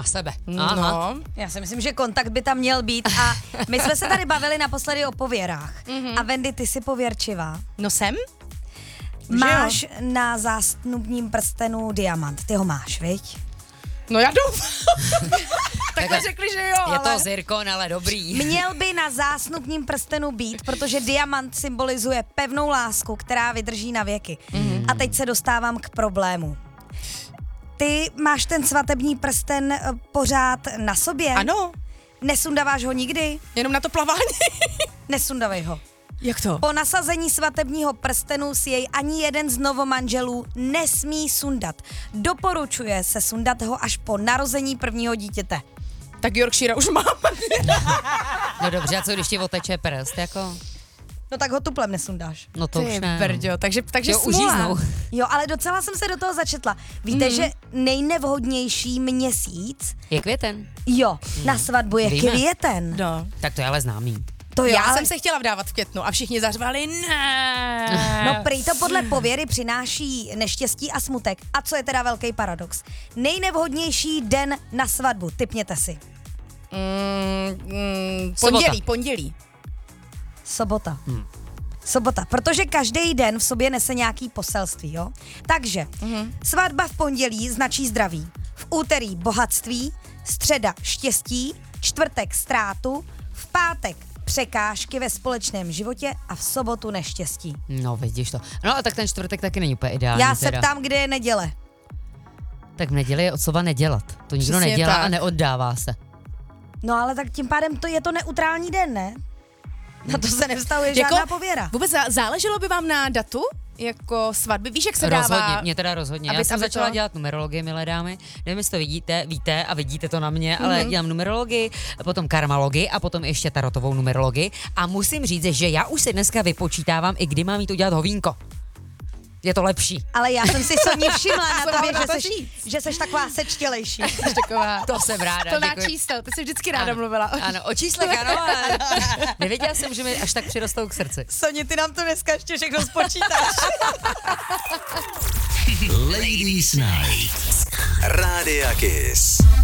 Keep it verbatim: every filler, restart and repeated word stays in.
na sebe. Aha. No. Já si myslím, že kontakt by tam měl být a my jsme se tady bavili naposledy o pověrách. Mm-hmm. A Wendy, ty jsi pověrčivá. No jsem? Máš na zástupním prstenu diamant, ty ho máš, viď? No já doufám. Takhle Tak řekli, že jo, Je ale... to zirkon, ale dobrý. Měl by na zásnubním prstenu být, protože diamant symbolizuje pevnou lásku, která vydrží na věky. Mm. A teď se dostávám k problému. Ty máš ten svatební prsten eh, pořád na sobě? Ano, Nesundáváš ho nikdy? jenom na to plavání. Nesundavej ho. Jak to? Po nasazení svatebního prstenu si jej ani jeden z novomanželů nesmí sundat. Doporučuje se sundat ho až po narození prvního dítěte. Tak Yorkshire už mám. No dobře, a co když ti oteče prst, jako? No tak ho tuplem nesundáš. No to Ty už ne. brďo, takže, takže Jo, smůla. užíznou. Jo, ale docela jsem se do toho začetla. Víte, mm. že nejnevhodnější měsíc, Je květen. jo, mm. na svatbu je Víme. květen. No. Tak to je ale známý. To jo, Já ale... jsem se chtěla vdávat v květnu a všichni zařvali ne. No prý to podle pověry přináší neštěstí a smutek. A co je teda velký paradox? Nejnevhodnější den na svatbu, tipněte si. Mm, mm, Sobota. pondělí, pondělí. Sobota. Hmm. Sobota, protože každý den v sobě nese nějaký poselství, jo? Takže mm-hmm. svatba v pondělí značí zdraví, v úterý bohatství, středa štěstí, čtvrtek ztrátu, v pátek překážky ve společném životě a v sobotu neštěstí. No, vidíš to. No a tak ten čtvrtek taky není úplně ideální. Já se teda. ptám, kde je neděle. Tak v neděli je od slova nedělat. To nikdo Přesně nedělá tak. a neoddává se. No ale tak tím pádem to je to neutrální den, ne? Na to se nevztahuje Jako- žádná pověra. Vůbec zá- záleželo by vám na datu? Jako svatby? Víš, jak se Rozhodně, dává? mě teda rozhodně. aby- Já jsem aby začala to- dělat numerologii, milé dámy. Nevím, jestli to vidíte, víte a vidíte to na mě, mm-hmm. ale dělám numerologii, potom karmalogii a potom ještě tarotovou numerologii. A musím říct, že já už si dneska vypočítávám, i kdy mám jít udělat hovínko. Je to lepší. Ale já jsem si Soně všimla na Co tobě, mám na že to seš, říct? že seš taková sečtělejší. Jsi taková To jsem ráda. plná děkuji. čísel, ty jsi vždycky ráda Ano, mluvila. Ano, o číslech ano, ale nevěděla jsem, že mi až tak přirostou k srdci. Soně, ty nám to dneska ještě všechno spočítáš. Ladies Night. Rádia Kiss.